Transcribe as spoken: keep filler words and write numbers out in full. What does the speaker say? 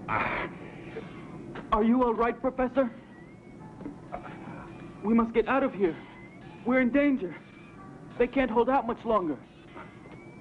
Are you all right, Professor? We must get out of here. We're in danger. They can't hold out much longer.